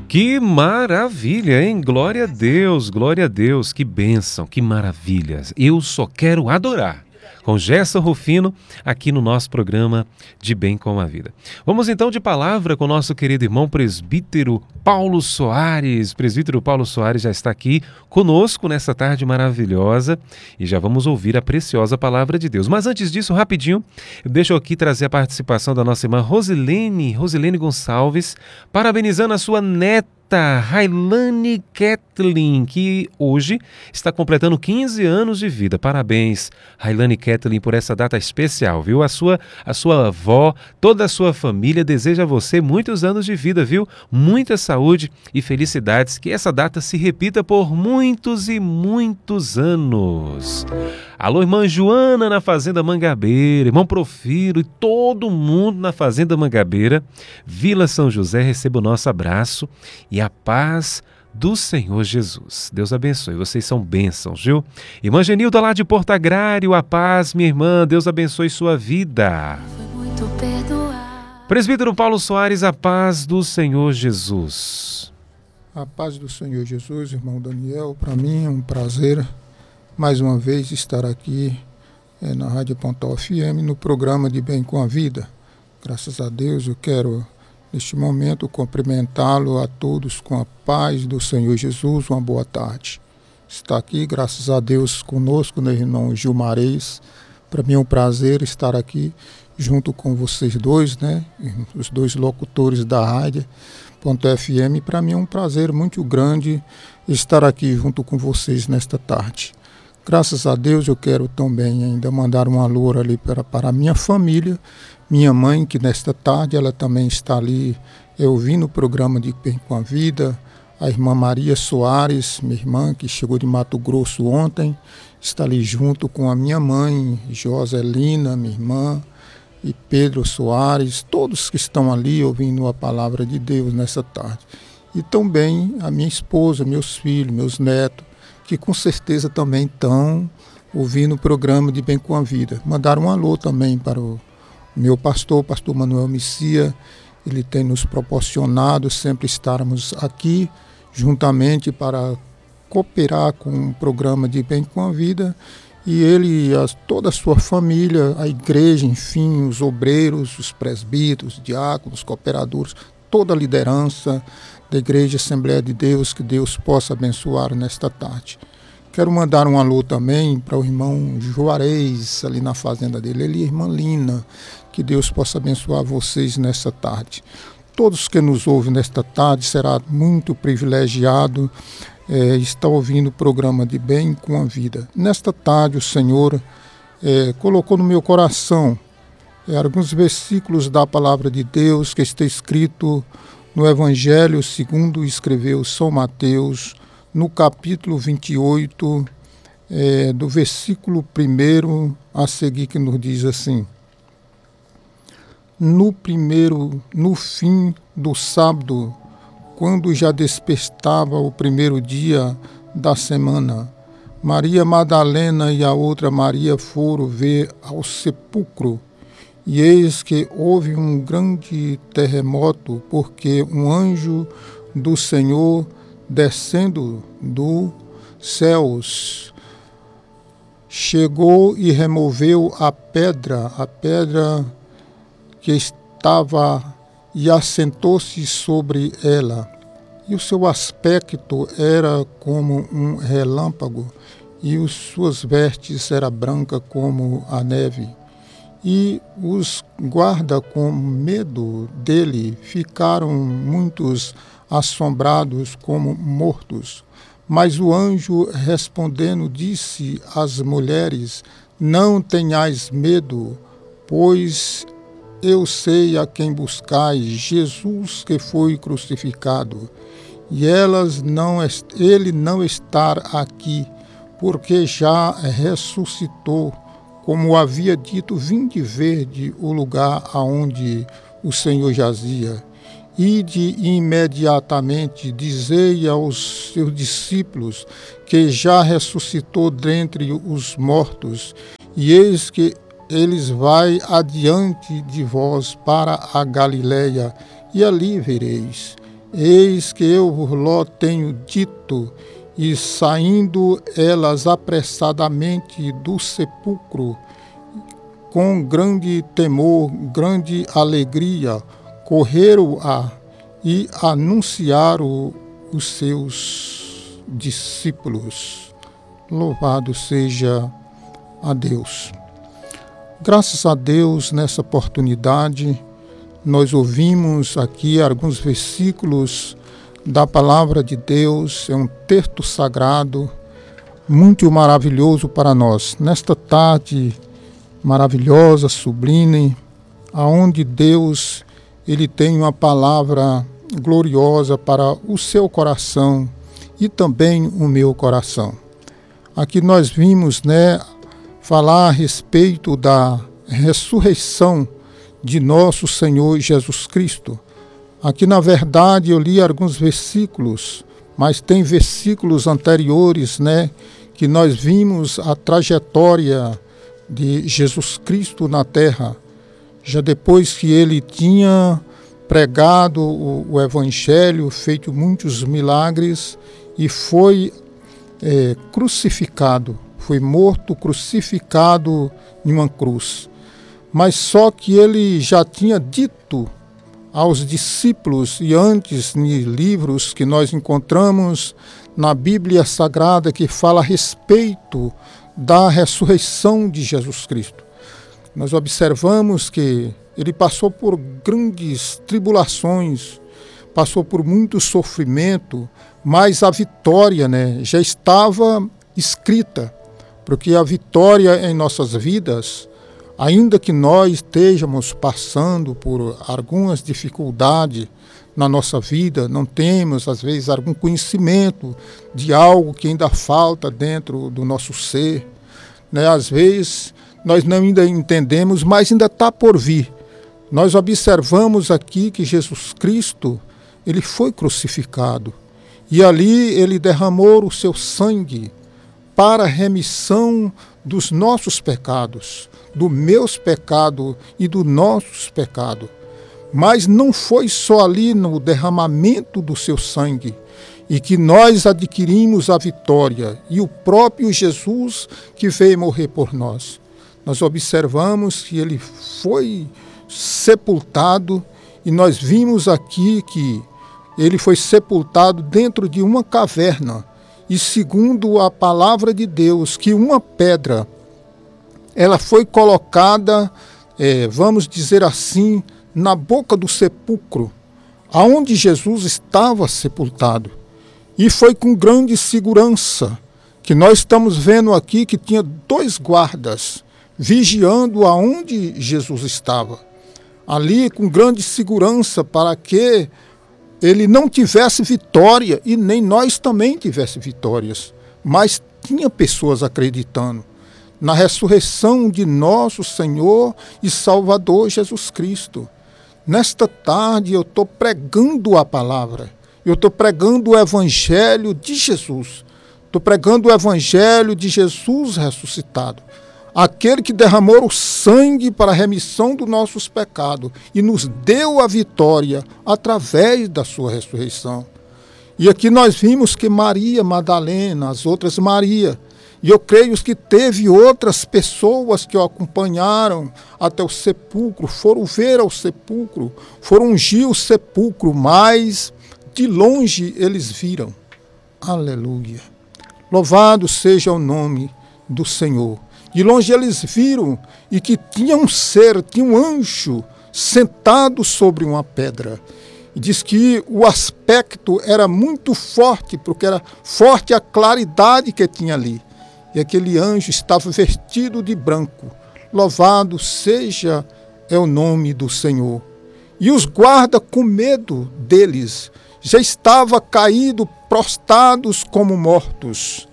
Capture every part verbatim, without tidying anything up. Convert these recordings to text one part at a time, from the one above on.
Que maravilha, hein? Glória a Deus, glória a Deus, que bênção, que maravilhas. Eu só quero adorar. Com Gerson Rufino, aqui no nosso programa De Bem com a Vida. Vamos então de palavra com o nosso querido irmão presbítero Paulo Soares. Presbítero Paulo Soares já está aqui conosco nessa tarde maravilhosa e já vamos ouvir a preciosa palavra de Deus. Mas antes disso, rapidinho, deixa eu aqui trazer a participação da nossa irmã Rosilene, Rosilene Gonçalves, parabenizando a sua neta, Railane Kathleen, que hoje está completando quinze anos de vida. Parabéns, Railane Kathleen, por essa data especial, viu? A sua, a sua avó, toda a sua família deseja a você muitos anos de vida, viu? Muita saúde e felicidades, que essa data se repita por muitos e muitos anos. Alô, irmã Joana na Fazenda Mangabeira, irmão Profiro e todo mundo na Fazenda Mangabeira, Vila São José, receba o nosso abraço e a paz do Senhor Jesus. Deus abençoe, vocês são bênçãos, viu? Irmã Genilda lá de Porto Agrário, a paz, minha irmã, Deus abençoe sua vida. Presbítero Paulo Soares, a paz do Senhor Jesus. A paz do Senhor Jesus, irmão Daniel, para mim é um prazer mais uma vez estar aqui é, na Rádio Pontal F M, no programa De Bem com a Vida. Graças a Deus eu quero, neste momento, cumprimentá-lo a todos com a paz do Senhor Jesus. Uma boa tarde. Está aqui, graças a Deus, conosco, né, irmão Gilmarez. Para mim é um prazer estar aqui junto com vocês dois, né, os dois locutores da Rádio Pontal F M. Para mim é um prazer muito grande estar aqui junto com vocês nesta tarde. Graças a Deus eu quero também ainda mandar um alô ali para, para a minha família, minha mãe, que nesta tarde ela também está ali eu ouvindo o programa De Bem com a Vida, a irmã Maria Soares, minha irmã, que chegou de Mato Grosso ontem, está ali junto com a minha mãe, Joselina, minha irmã, e Pedro Soares, todos que estão ali ouvindo a palavra de Deus nessa tarde. E também a minha esposa, meus filhos, meus netos, que com certeza também estão ouvindo o programa De Bem com a Vida. Mandaram um alô também para o meu pastor, pastor Manuel Messia. Ele tem nos proporcionado sempre estarmos aqui juntamente para cooperar com o programa De Bem com a Vida. E ele, a, toda a sua família, a igreja, enfim, os obreiros, os presbíteros, diáconos, cooperadores, toda a liderança da Igreja Assembleia de Deus, que Deus possa abençoar nesta tarde. Quero mandar um alô também para o irmão Juarez, ali na fazenda dele, ele e a irmã Lina, que Deus possa abençoar vocês nesta tarde. Todos que nos ouvem nesta tarde, será muito privilegiado é, estar ouvindo o programa De Bem com a Vida. Nesta tarde o Senhor é, colocou no meu coração é, alguns versículos da palavra de Deus que está escrito no Evangelho segundo escreveu São Mateus, no capítulo vinte e oito, é, do versículo primeiro a seguir, que nos diz assim: No primeiro, no fim do sábado, quando já despertava o primeiro dia da semana, Maria Madalena e a outra Maria foram ver ao sepulcro. E eis que houve um grande terremoto, porque um anjo do Senhor, descendo dos céus, chegou e removeu a pedra, a pedra que estava, e assentou-se sobre ela. E o seu aspecto era como um relâmpago, e as suas vestes eram brancas como a neve. E os guardas, com medo dele, ficaram muitos assombrados como mortos. Mas o anjo, respondendo, disse às mulheres: Não tenhais medo, pois eu sei a quem buscais, Jesus que foi crucificado. E elas não, ele não está aqui, porque já ressuscitou. Como havia dito, vinde verde o lugar aonde o Senhor jazia. Ide imediatamente, dizei aos seus discípulos que já ressuscitou dentre os mortos, e eis que eles vai adiante de vós para a Galileia, e ali vereis. Eis que eu lhe tenho dito, e saindo elas apressadamente do sepulcro, com grande temor, grande alegria, correram-a e anunciaram os seus discípulos. Louvado seja a Deus. Graças a Deus, nessa oportunidade, nós ouvimos aqui alguns versículos da palavra de Deus. É um texto sagrado, muito maravilhoso para nós. Nesta tarde maravilhosa, sublime, aonde Deus ele tem uma palavra gloriosa para o seu coração e também o meu coração. Aqui nós vimos, né, falar a respeito da ressurreição de nosso Senhor Jesus Cristo. Aqui, na verdade, eu li alguns versículos, mas tem versículos anteriores, né, que nós vimos a trajetória de Jesus Cristo na terra, já depois que ele tinha pregado o, o Evangelho, feito muitos milagres e foi é, crucificado, foi morto, crucificado em uma cruz. Mas só que ele já tinha dito aos discípulos, e antes em livros que nós encontramos na Bíblia Sagrada que fala a respeito da ressurreição de Jesus Cristo. Nós observamos que ele passou por grandes tribulações, passou por muito sofrimento, mas a vitória, né, já estava escrita, porque a vitória em nossas vidas, ainda que nós estejamos passando por algumas dificuldades na nossa vida, não temos, às vezes, algum conhecimento de algo que ainda falta dentro do nosso ser, né? Às vezes, nós não ainda entendemos, mas ainda está por vir. Nós observamos aqui que Jesus Cristo, ele foi crucificado, e ali ele derramou o seu sangue para a remissão dos nossos pecados, do meus pecados e dos nossos pecados. Mas não foi só ali no derramamento do seu sangue e que nós adquirimos a vitória, e o próprio Jesus que veio morrer por nós. Nós observamos que ele foi sepultado, e nós vimos aqui que ele foi sepultado dentro de uma caverna, e segundo a palavra de Deus, que uma pedra ela foi colocada, é, vamos dizer assim, na boca do sepulcro, aonde Jesus estava sepultado. E foi com grande segurança que nós estamos vendo aqui que tinha dois guardas vigiando aonde Jesus estava. Ali com grande segurança para que ele não tivesse vitória e nem nós também tivesse vitórias. Mas tinha pessoas acreditando na ressurreição de nosso Senhor e Salvador Jesus Cristo. Nesta tarde eu estou pregando a palavra, eu estou pregando o Evangelho de Jesus, estou pregando o Evangelho de Jesus ressuscitado, aquele que derramou o sangue para a remissão dos nossos pecados e nos deu a vitória através da sua ressurreição. E aqui nós vimos que Maria Madalena, as outras Maria, e eu creio que teve outras pessoas que o acompanharam até o sepulcro, foram ver ao sepulcro, foram ungir o sepulcro, mas de longe eles viram. Aleluia. Louvado seja o nome do Senhor. De longe eles viram e que tinha um ser, tinha um anjo sentado sobre uma pedra. E diz que o aspecto era muito forte, porque era forte a claridade que tinha ali. E aquele anjo estava vestido de branco. Louvado seja é o nome do Senhor. E os guardas, com medo deles, já estavam caídos, prostrados como mortos.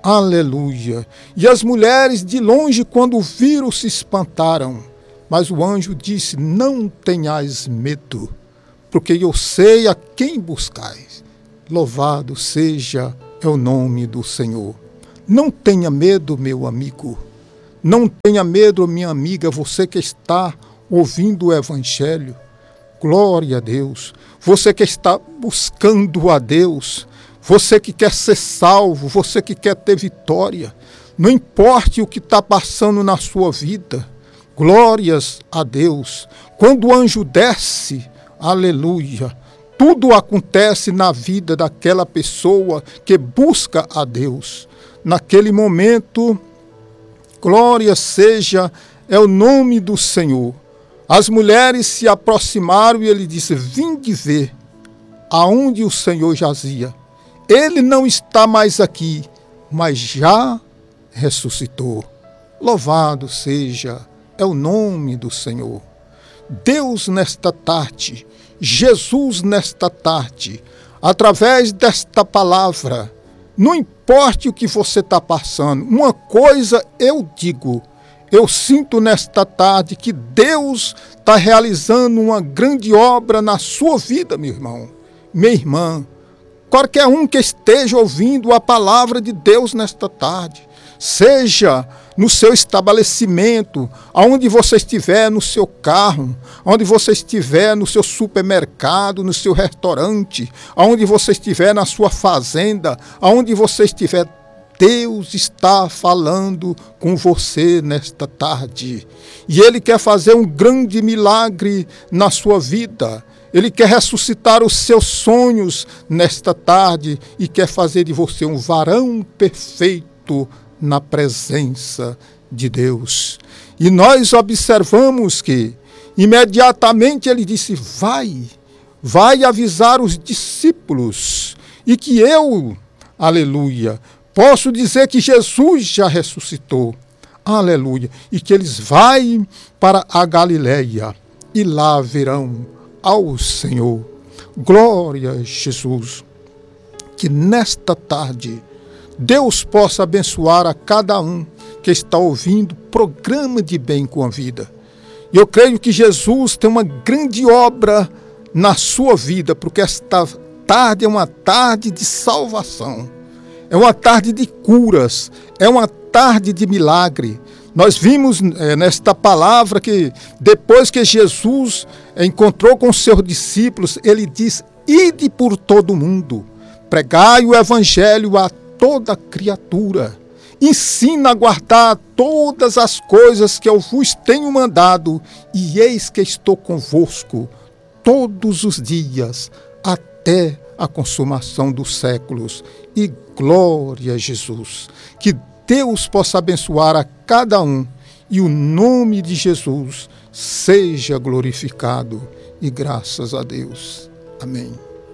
Aleluia. E as mulheres de longe, quando viram, se espantaram. Mas o anjo disse: não tenhais medo, porque eu sei a quem buscais. Louvado seja é o nome do Senhor. Não tenha medo, meu amigo. Não tenha medo, minha amiga, você que está ouvindo o Evangelho. Glória a Deus. Você que está buscando a Deus, você que quer ser salvo, você que quer ter vitória, não importe o que está passando na sua vida, glórias a Deus. Quando o anjo desce, aleluia, tudo acontece na vida daquela pessoa que busca a Deus. Naquele momento, glória seja, é o nome do Senhor. As mulheres se aproximaram e ele disse: vinde ver aonde o Senhor jazia. Ele não está mais aqui, mas já ressuscitou. Louvado seja, é o nome do Senhor. Deus nesta tarde, Jesus nesta tarde, através desta palavra, não importe o que você está passando, uma coisa eu digo, eu sinto nesta tarde que Deus está realizando uma grande obra na sua vida, meu irmão, minha irmã. Qualquer um que esteja ouvindo a palavra de Deus nesta tarde, seja no seu estabelecimento, aonde você estiver, no seu carro, onde você estiver, no seu supermercado, no seu restaurante, aonde você estiver, na sua fazenda, aonde você estiver, Deus está falando com você nesta tarde. E Ele quer fazer um grande milagre na sua vida. Ele quer ressuscitar os seus sonhos nesta tarde e quer fazer de você um varão perfeito na presença de Deus. E nós observamos que imediatamente ele disse: vai, vai avisar os discípulos, e que eu, aleluia, posso dizer que Jesus já ressuscitou, aleluia, e que eles vão para a Galileia e lá verão ao Senhor. Glória a Jesus. Que nesta tarde Deus possa abençoar a cada um que está ouvindo o programa de Bem com a Vida. E eu creio que Jesus tem uma grande obra na sua vida, porque esta tarde é uma tarde de salvação, é uma tarde de curas, é uma tarde de milagre. Nós vimos é, nesta palavra que depois que Jesus encontrou com seus discípulos, ele diz: ide por todo o mundo, pregai o evangelho a toda criatura, ensina a guardar todas as coisas que eu vos tenho mandado, e eis que estou convosco todos os dias, até a consumação dos séculos. E glória a Jesus. Que Deus possa abençoar a cada um e o nome de Jesus seja glorificado. E graças a Deus. Amém.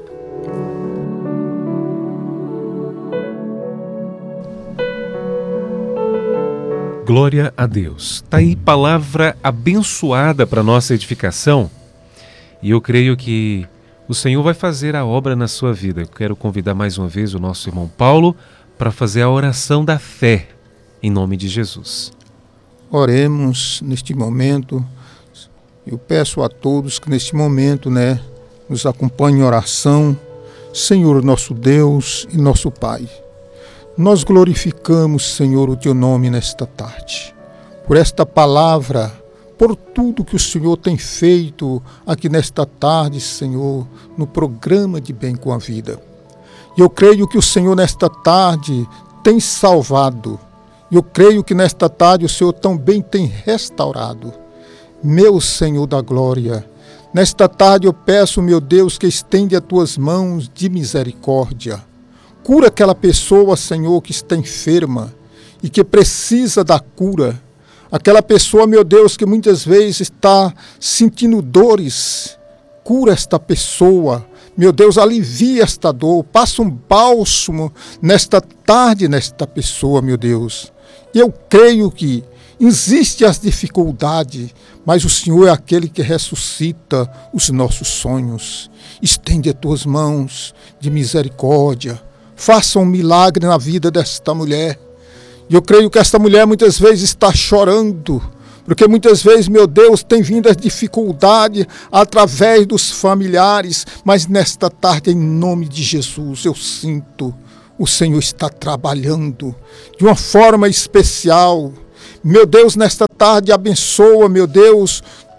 Glória a Deus. Está aí palavra abençoada para nossa edificação. E eu creio que o Senhor vai fazer a obra na sua vida. Eu quero convidar mais uma vez o nosso irmão Paulo para fazer a oração da fé, em nome de Jesus. Oremos neste momento. Eu peço a todos que neste momento, né, nos acompanhem em oração. Senhor, nosso Deus e nosso Pai, nós glorificamos, Senhor, o Teu nome nesta tarde, por esta palavra, por tudo que o Senhor tem feito aqui nesta tarde, Senhor, no programa de Bem com a Vida. E eu creio que o Senhor nesta tarde tem salvado. Eu creio que nesta tarde o Senhor também tem restaurado. Meu Senhor da glória, nesta tarde eu peço, meu Deus, que estende as Tuas mãos de misericórdia. Cura aquela pessoa, Senhor, que está enferma e que precisa da cura. Aquela pessoa, meu Deus, que muitas vezes está sentindo dores. Cura esta pessoa. Meu Deus, alivia esta dor. Passa um bálsamo nesta tarde, nesta pessoa, meu Deus. Eu creio que existem as dificuldades, mas o Senhor é aquele que ressuscita os nossos sonhos. Estende as Tuas mãos de misericórdia. Faça um milagre na vida desta mulher. E eu creio que esta mulher muitas vezes está chorando, porque muitas vezes, meu Deus, tem vindo as dificuldades através dos familiares, mas nesta tarde, em nome de Jesus, eu sinto, o Senhor está trabalhando de uma forma especial. Meu Deus, nesta tarde, abençoa, meu Deus,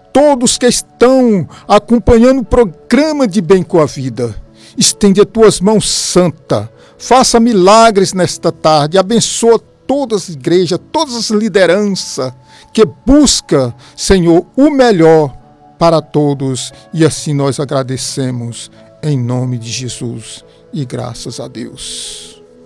todos que estão acompanhando o programa de Bem com a Vida. Estende as tuas mãos santa, faça milagres nesta tarde, abençoa todas as igrejas, todas as lideranças que busca, Senhor, o melhor para todos. E assim nós agradecemos em nome de Jesus e graças a Deus.